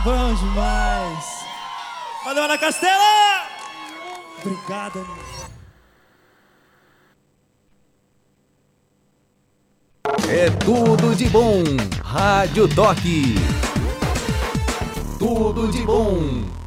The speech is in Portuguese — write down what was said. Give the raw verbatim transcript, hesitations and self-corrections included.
Bom demais. Valeu, Ana Castela! Obrigado, Ana. É tudo de bom. Rádio Toque. Tudo de bom.